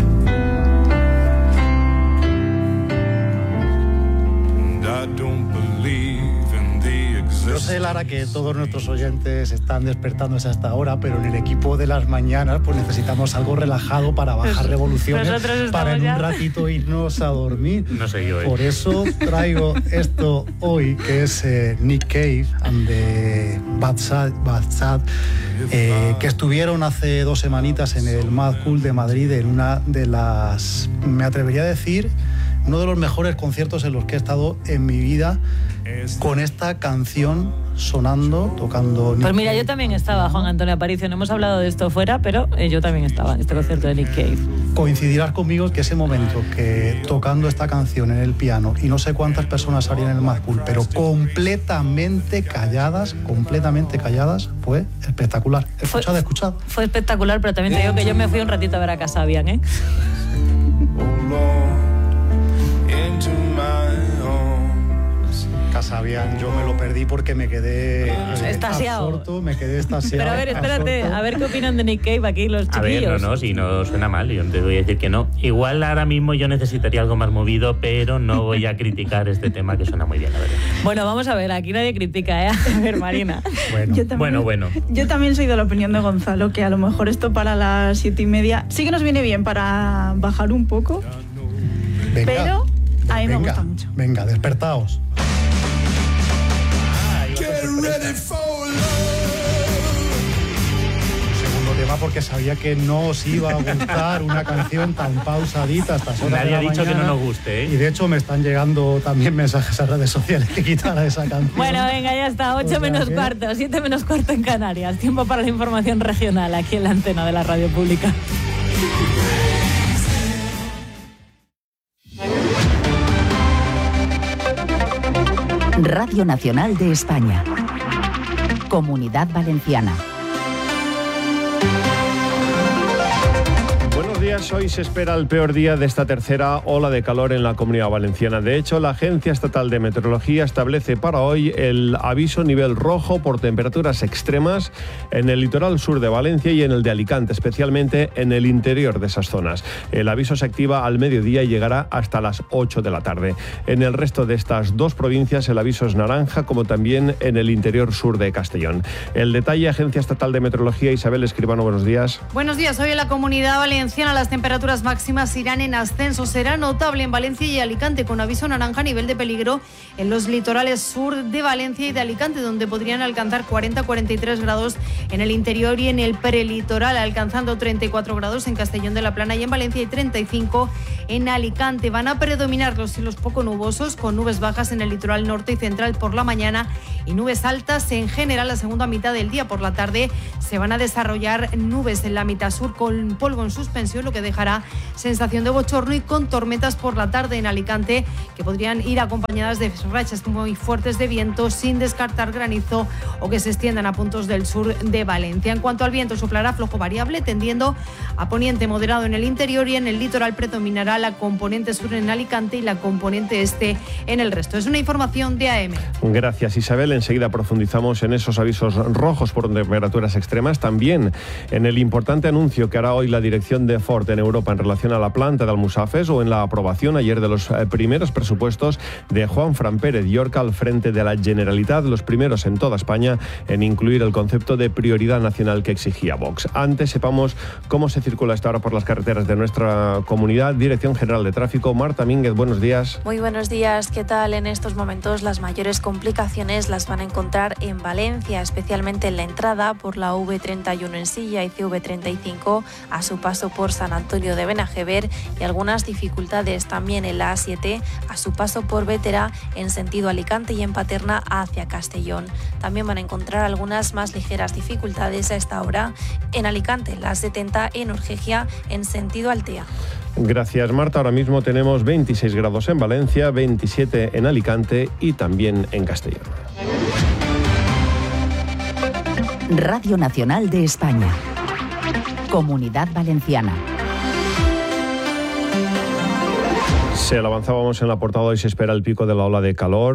Yo sé, Lara, que todos nuestros oyentes están despertándose hasta ahora, pero en el equipo de las mañanas pues necesitamos algo relajado para bajar revoluciones, para en un ratito irnos a dormir. No sé yo, Por eso traigo esto hoy, que es Nick Cave and the Bad Sad, que estuvieron hace 2 semanitas en el Mad Cool de Madrid, en una de las, me atrevería a decir, uno de los mejores conciertos en los que he estado en mi vida, con esta canción sonando, tocando. Pues mira, yo también estaba, Juan Antonio Aparicio, no hemos hablado de esto fuera, pero yo también estaba en este concierto de Nick Cave. Coincidirás conmigo que ese momento que tocando esta canción en el piano, y no sé cuántas personas salían en el Mad Cool, pero completamente calladas, fue espectacular. Escuchad. Fue espectacular, pero también te digo que yo me fui un ratito a ver a Casabian, ¿eh? Casabian, yo me lo perdí porque me quedé extasiado. Me quedé extasiado. Pero a ver, espérate, a ver qué opinan de Nick Cave aquí los chiquillos. A ver, no, si no suena mal, yo te voy a decir que no. Igual ahora mismo yo necesitaría algo más movido, pero no voy a criticar este tema que suena muy bien, la verdad. Bueno, vamos a ver, aquí nadie critica, ¿eh? A ver, Marina. Bueno. Yo también soy de la opinión de Gonzalo, que a lo mejor esto para las 7:30 sí que nos viene bien para bajar un poco, pero a mí me gusta mucho. Venga, despertaos. Segundo tema, porque sabía que no os iba a gustar una canción tan pausadita hasta horas. Nadie ha dicho que no nos guste, ¿eh? Y de hecho me están llegando también mensajes a redes sociales que quitara esa canción. Bueno, venga, ya está, 8 menos cuarto, 7 menos cuarto en Canarias. Tiempo para la información regional aquí en la antena de la radio pública. Radio Nacional de España. Comunidad Valenciana. Buenos días, hoy se espera el peor día de esta tercera ola de calor en la Comunidad Valenciana. De hecho, la Agencia Estatal de Meteorología establece para hoy el aviso nivel rojo por temperaturas extremas en el litoral sur de Valencia y en el de Alicante, especialmente en el interior de esas zonas. El aviso se activa al mediodía y llegará hasta las 8 de la tarde. En el resto de estas dos provincias el aviso es naranja, como también en el interior sur de Castellón. El detalle, Agencia Estatal de Meteorología, Isabel Escribano, buenos días. Buenos días, hoy en la Comunidad Valenciana las temperaturas máximas irán en ascenso. Será notable en Valencia y Alicante, con aviso naranja a nivel de peligro en los litorales sur de Valencia y de Alicante, donde podrían alcanzar 40-43 grados en el interior y en el prelitoral, alcanzando 34 grados en Castellón de la Plana y en Valencia y 35 en Alicante. Van a predominar los cielos poco nubosos, con nubes bajas en el litoral norte y central por la mañana y nubes altas en general la segunda mitad del día. Por la tarde se van a desarrollar nubes en la mitad sur con polvo en suspensión, lo que dejará sensación de bochorno, y con tormentas por la tarde en Alicante, que podrían ir acompañadas de rachas muy fuertes de viento, sin descartar granizo o que se extiendan a puntos del sur de Valencia. En cuanto al viento, soplará flojo variable, tendiendo a poniente moderado en el interior, y en el litoral predominará la componente sur en Alicante y la componente este en el resto. Es una información de AM. Gracias, Isabel. Enseguida profundizamos en esos avisos rojos por temperaturas extremas, también en el importante anuncio que hará hoy la dirección de Ford en Europa en relación a la planta de Almusafes, o en la aprobación ayer de los primeros presupuestos de Juanfran Pérez Llorca al frente de la Generalitat, los primeros en toda España en incluir el concepto de prioridad nacional que exigía Vox. Antes sepamos cómo se circula esta hora por las carreteras de nuestra comunidad. Dirección General de Tráfico, Marta Mínguez, buenos días. Muy buenos días, ¿qué tal? En estos momentos las mayores complicaciones las van a encontrar en Valencia, especialmente en la entrada por la V31 en Silla y CV35 a su paso por San Antonio de Benajever, y algunas dificultades también en la A7 a su paso por Bétera en sentido Alicante y en Paterna hacia Castellón. También van a encontrar algunas más ligeras dificultades a esta hora en Alicante, la A70 en Urgegia en sentido Altea. Gracias, Marta. Ahora mismo tenemos 26 grados en Valencia, 27 en Alicante y también en Castellón. Radio Nacional de España. Comunidad Valenciana. Se lo avanzábamos en la portada. Hoy se espera el pico de la ola de calor.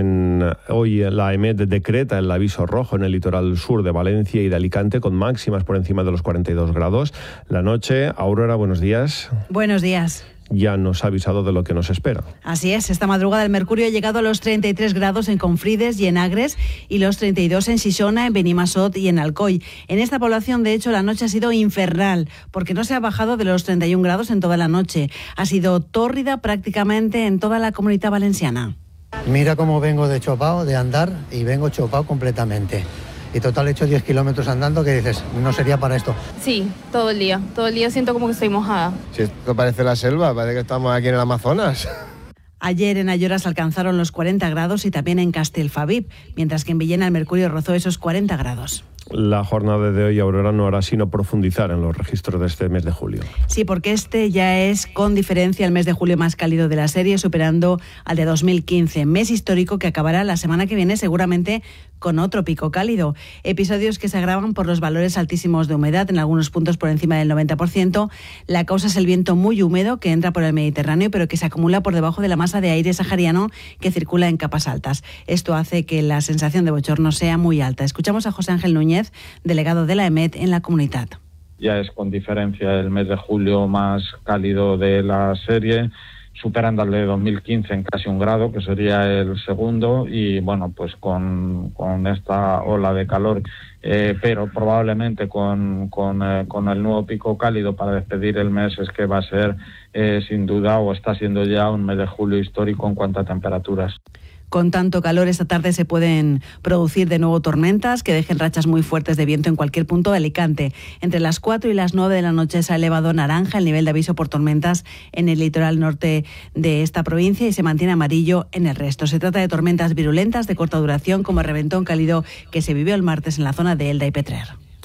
Hoy la EMET decreta el aviso rojo en el litoral sur de Valencia y de Alicante, con máximas por encima de los 42 grados. La noche, Aurora, buenos días. Buenos días. Ya nos ha avisado de lo que nos espera. Así es, esta madrugada el mercurio ha llegado a los 33 grados en Confrides y en Agres, y los 32 en Xixona, en Benimassot y en Alcoy. En esta población, de hecho, la noche ha sido infernal, porque no se ha bajado de los 31 grados en toda la noche. Ha sido tórrida prácticamente en toda la Comunidad Valenciana. Mira cómo vengo de chopado, de andar, y vengo chopado completamente. Y total he hecho 10 kilómetros andando, que dices, no sería para esto. Sí, todo el día siento como que estoy mojada. Si esto parece la selva, parece que estamos aquí en el Amazonas. Ayer en Ayora se alcanzaron los 40 grados y también en Castelfabib, mientras que en Villena el mercurio rozó esos 40 grados. La jornada de hoy, Aurora, no hará sino profundizar en los registros de este mes de julio. Sí, porque este ya es con diferencia el mes de julio más cálido de la serie, superando al de 2015, mes histórico que acabará la semana que viene seguramente con otro pico cálido. Episodios que se agravan por los valores altísimos de humedad, en algunos puntos por encima del 90%. La causa es el viento muy húmedo que entra por el Mediterráneo, pero que se acumula por debajo de la masa de aire sahariano que circula en capas altas. Esto hace que la sensación de bochorno sea muy alta. Escuchamos a José Ángel Núñez, delegado de la EMET en la comunidad. Ya es con diferencia el mes de julio más cálido de la serie, superando al de 2015 en casi 1 grado, que sería el segundo, y bueno, pues con esta ola de calor, pero probablemente con el nuevo pico cálido para despedir el mes, es que va a ser sin duda, o está siendo ya, un mes de julio histórico en cuanto a temperaturas. Con tanto calor, esta tarde se pueden producir de nuevo tormentas que dejen rachas muy fuertes de viento en cualquier punto de Alicante. Entre las 4 y las 9 de la noche se ha elevado naranja el nivel de aviso por tormentas en el litoral norte de esta provincia y se mantiene amarillo en el resto. Se trata de tormentas virulentas de corta duración, como el reventón cálido que se vivió el martes en la zona de Elda y Petrer.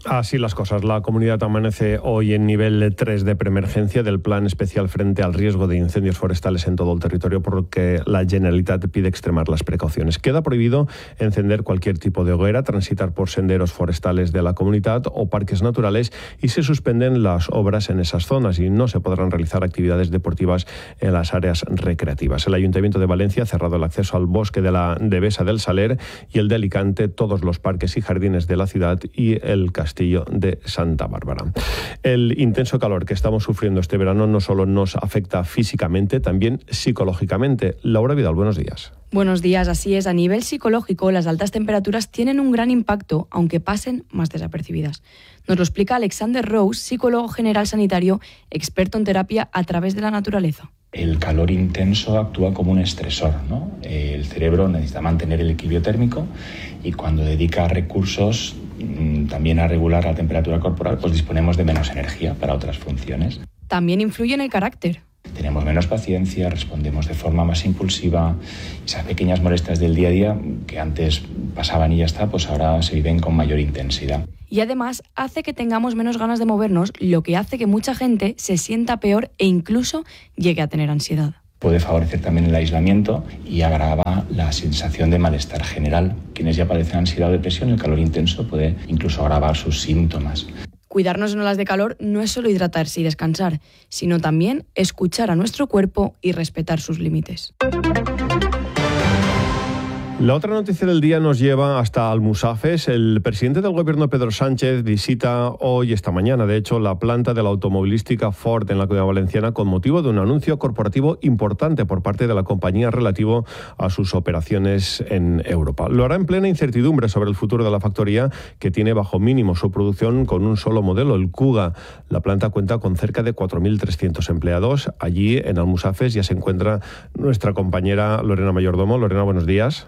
Así las cosas. La comunidad amanece hoy en nivel 3 de preemergencia del Plan Especial frente al riesgo de incendios forestales en todo el territorio, porque la Generalitat pide extremar las precauciones. Queda prohibido encender cualquier tipo de hoguera, transitar por senderos forestales de la comunidad o parques naturales, y se suspenden las obras en esas zonas y no se podrán realizar actividades deportivas en las áreas recreativas. El Ayuntamiento de Valencia ha cerrado el acceso al bosque de la Devesa del Saler y el de Alicante, todos los parques y jardines de la ciudad y el Castillo de Santa Bárbara. El intenso calor que estamos sufriendo este verano no solo nos afecta físicamente, también psicológicamente. Laura Vidal, buenos días. Buenos días, así es. A nivel psicológico, las altas temperaturas tienen un gran impacto, aunque pasen más desapercibidas. Nos lo explica Alexander Rose, psicólogo general sanitario, experto en terapia a través de la naturaleza. El calor intenso actúa como un estresor, ¿no? El cerebro necesita mantener el equilibrio térmico y cuando dedica recursos también a regular la temperatura corporal, pues disponemos de menos energía para otras funciones. También influye en el carácter. Tenemos menos paciencia, respondemos de forma más impulsiva. Esas pequeñas molestias del día a día que antes pasaban y ya está, pues ahora se viven con mayor intensidad. Y además hace que tengamos menos ganas de movernos, lo que hace que mucha gente se sienta peor e incluso llegue a tener ansiedad. Puede favorecer también el aislamiento y agrava la sensación de malestar general. Quienes ya padecen ansiedad o depresión, el calor intenso puede incluso agravar sus síntomas. Cuidarnos en olas de calor no es solo hidratarse y descansar, sino también escuchar a nuestro cuerpo y respetar sus límites. La otra noticia del día nos lleva hasta Almusafes. El presidente del gobierno, Pedro Sánchez, visita hoy, esta mañana, de hecho, la planta de la automovilística Ford en la Comunidad Valenciana con motivo de un anuncio corporativo importante por parte de la compañía relativo a sus operaciones en Europa. Lo hará en plena incertidumbre sobre el futuro de la factoría, que tiene bajo mínimo su producción con un solo modelo, el Kuga. La planta cuenta con cerca de 4.300 empleados. Allí, en Almusafes, ya se encuentra nuestra compañera Lorena Mayordomo. Lorena, buenos días.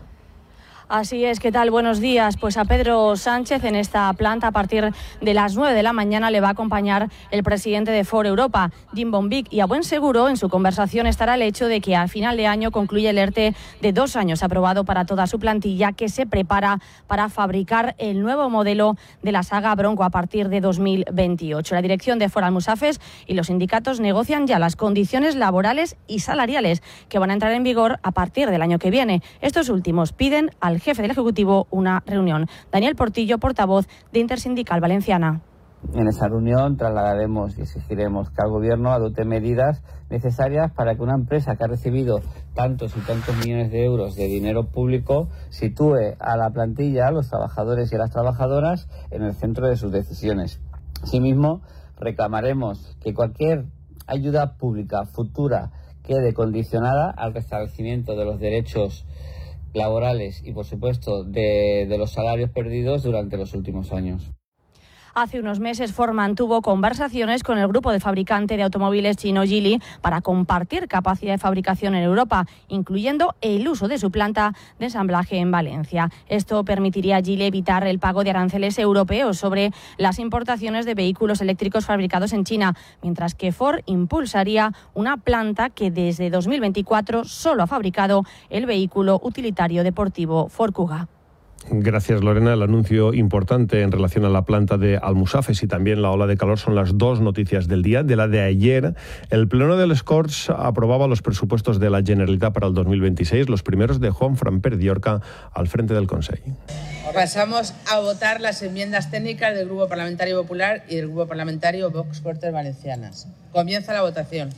Así es, ¿qué tal? Buenos días. Pues a Pedro Sánchez en esta planta a partir de las 9 de la mañana le va a acompañar el presidente de Ford Europa, Jim Bonvic, y a buen seguro en su conversación estará el hecho de que a final de año concluye el ERTE de 2 años aprobado para toda su plantilla, que se prepara para fabricar el nuevo modelo de la saga Bronco a partir de 2028. La dirección de Ford Almusafes y los sindicatos negocian ya las condiciones laborales y salariales que van a entrar en vigor a partir del año que viene. Estos últimos piden al jefe del Ejecutivo una reunión. Daniel Portillo, portavoz de Intersindical Valenciana. En esa reunión trasladaremos y exigiremos que el Gobierno adopte medidas necesarias para que una empresa que ha recibido tantos y tantos millones de euros de dinero público sitúe a la plantilla, a los trabajadores y a las trabajadoras en el centro de sus decisiones. Asimismo, reclamaremos que cualquier ayuda pública futura quede condicionada al restablecimiento de los derechos laborales y, por supuesto, de los salarios perdidos durante los últimos años. Hace unos meses Ford mantuvo conversaciones con el grupo de fabricante de automóviles chino Geely para compartir capacidad de fabricación en Europa, incluyendo el uso de su planta de ensamblaje en Valencia. Esto permitiría a Geely evitar el pago de aranceles europeos sobre las importaciones de vehículos eléctricos fabricados en China, mientras que Ford impulsaría una planta que desde 2024 solo ha fabricado el vehículo utilitario deportivo Ford Kuga. Gracias, Lorena. El anuncio importante en relación a la planta de Almusafes y también la ola de calor son las dos noticias del día. De la de ayer, el Pleno de les Corts aprobaba los presupuestos de la Generalitat para el 2026, los primeros de Juan Framper Diorca al frente del Consell. Pasamos a votar las enmiendas técnicas del Grupo Parlamentario Popular y del Grupo Parlamentario Vox Cortes Valencianas. Comienza la votación.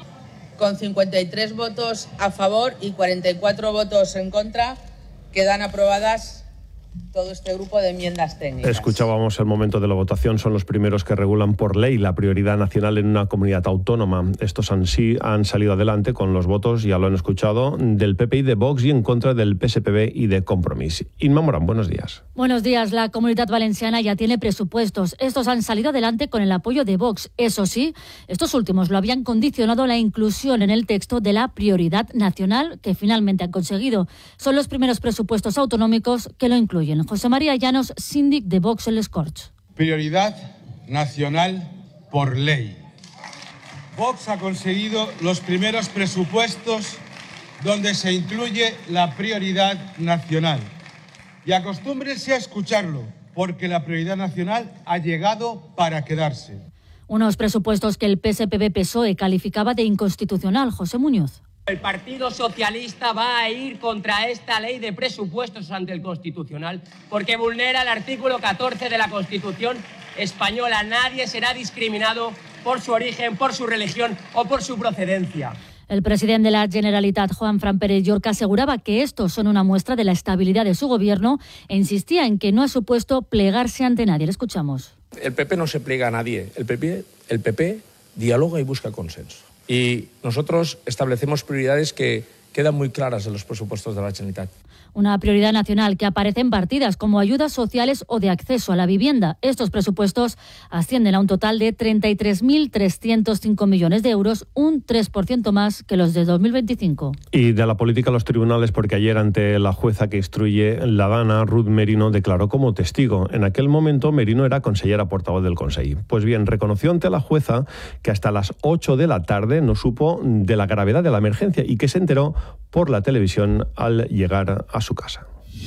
Con 53 votos a favor y 44 votos en contra, quedan aprobadas todo este grupo de enmiendas técnicas. Escuchábamos el momento de la votación. Son los primeros que regulan por ley la prioridad nacional en una comunidad autónoma. Estos han salido adelante con los votos, ya lo han escuchado, del PP y de Vox y en contra del PSPB y de Compromís. Inma Morán, buenos días. Buenos días. La Comunidad Valenciana ya tiene presupuestos. Estos han salido adelante con el apoyo de Vox. Eso sí, estos últimos lo habían condicionado la inclusión en el texto de la prioridad nacional que finalmente han conseguido. Son los primeros presupuestos autonómicos que lo incluyen. José María Llanos, síndic de Vox en les Corts. Prioridad nacional por ley. Vox ha conseguido los primeros presupuestos donde se incluye la prioridad nacional. Y acostúmbrense a escucharlo. porque la prioridad nacional ha llegado para quedarse. Unos presupuestos que el PSPV-PSOE calificaba de inconstitucional. José Muñoz. El Partido Socialista va a ir contra esta ley de presupuestos ante el Constitucional porque vulnera el artículo 14 de la Constitución española. Nadie será discriminado por su origen, por su religión o por su procedencia. El presidente de la Generalitat, Juanfran Pérez Llorca, aseguraba que estos son una muestra de la estabilidad de su gobierno e insistía en que no ha supuesto plegarse ante nadie. Le escuchamos. El PP no se pliega a nadie. El PP dialoga y busca consenso. Y nosotros establecemos prioridades que quedan muy claras en los presupuestos de la Generalitat. Una prioridad nacional que aparece en partidas como ayudas sociales o de acceso a la vivienda. Estos presupuestos ascienden a un total de 33.305 millones de euros, un 3% más que los de 2025. Y de la política a los tribunales, porque ayer ante la jueza que instruye la Dana, Ruth Merino, declaró como testigo. En aquel momento Merino era consellera portavoz del Consell. Pues bien, reconoció ante la jueza que hasta las 8 de la tarde no supo de la gravedad de la emergencia y que se enteró por la televisión al llegar a su casa.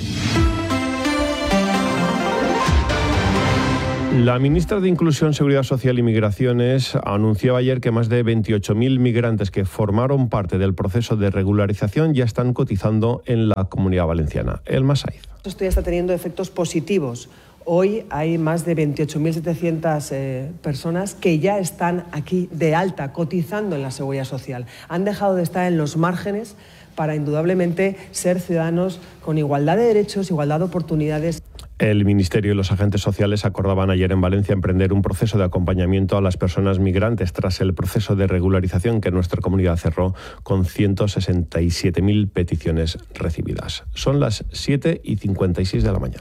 La ministra de Inclusión, Seguridad Social y Migraciones anunciaba ayer que más de 28.000 migrantes que formaron parte del proceso de regularización ya están cotizando en la Comunidad Valenciana. Elma Saiz. Esto ya está teniendo efectos positivos. Hoy hay más de 28.700 personas que ya están aquí de alta, cotizando en la Seguridad Social. Han dejado de estar en los márgenes para indudablemente ser ciudadanos con igualdad de derechos, igualdad de oportunidades. El Ministerio y los agentes sociales acordaban ayer en Valencia emprender un proceso de acompañamiento a las personas migrantes tras el proceso de regularización que nuestra comunidad cerró con 167.000 peticiones recibidas. Son las 7:56 de la mañana.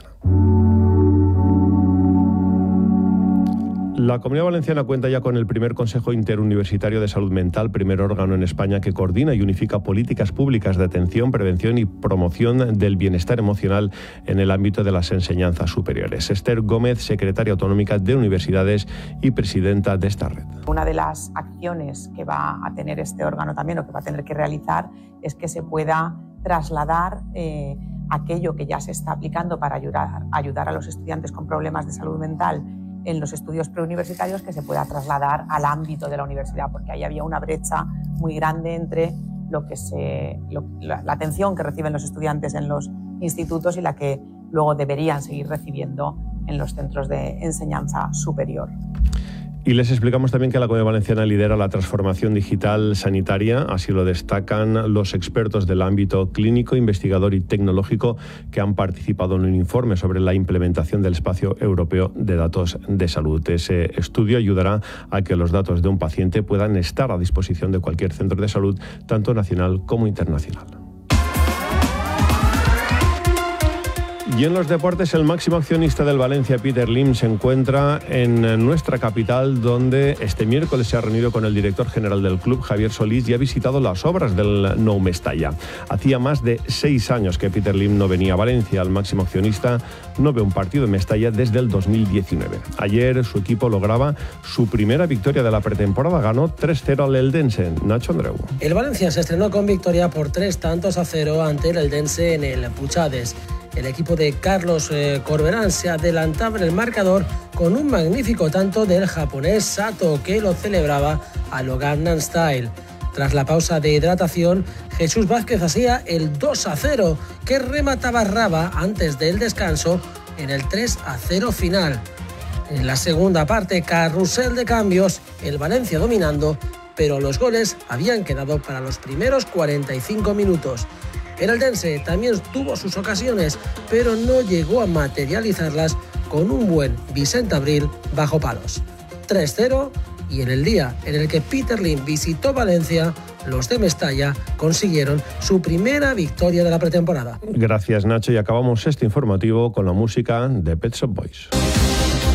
La Comunidad Valenciana cuenta ya con el primer Consejo Interuniversitario de Salud Mental, primer órgano en España que coordina y unifica políticas públicas de atención, prevención y promoción del bienestar emocional en el ámbito de las enseñanzas superiores. Esther Gómez, secretaria autonómica de Universidades y presidenta de esta red. Una de las acciones que va a tener este órgano también, o que va a tener que realizar, es que se pueda trasladar aquello que ya se está aplicando para ayudar a los estudiantes con problemas de salud mental en los estudios preuniversitarios, que se pueda trasladar al ámbito de la universidad, porque ahí había una brecha muy grande entre la atención que reciben los estudiantes en los institutos y la que luego deberían seguir recibiendo en los centros de enseñanza superior. Y les explicamos también que la Comunidad Valenciana lidera la transformación digital sanitaria, así lo destacan los expertos del ámbito clínico, investigador y tecnológico que han participado en un informe sobre la implementación del espacio europeo de datos de salud. Ese estudio ayudará a que los datos de un paciente puedan estar a disposición de cualquier centro de salud, tanto nacional como internacional. Y en los deportes, el máximo accionista del Valencia, Peter Lim, se encuentra en nuestra capital, donde este miércoles se ha reunido con el director general del club, Javier Solís, y ha visitado las obras del Nou Mestalla. Hacía más de 6 años que Peter Lim no venía a Valencia. El máximo accionista no ve un partido en Mestalla desde el 2019. Ayer su equipo lograba su primera victoria de la pretemporada. Ganó 3-0 al Eldense. Nacho Andreu. El Valencia se estrenó con victoria por 3-0 ante el Eldense en el Puchades. El equipo de Carlos Corberán se adelantaba en el marcador con un magnífico tanto del japonés Sato, que lo celebraba a lo Gangnam Style. Tras la pausa de hidratación, Jesús Vázquez hacía el 2-0, que remataba Raba antes del descanso en el 3-0 final. En la segunda parte, carrusel de cambios, el Valencia dominando, pero los goles habían quedado para los primeros 45 minutos. El Eldense también tuvo sus ocasiones, pero no llegó a materializarlas con un buen Vicente Abril bajo palos. 3-0, y en el día en el que Peter Lim visitó Valencia, los de Mestalla consiguieron su primera victoria de la pretemporada. Gracias, Nacho, y acabamos este informativo con la música de Pet Shop Boys.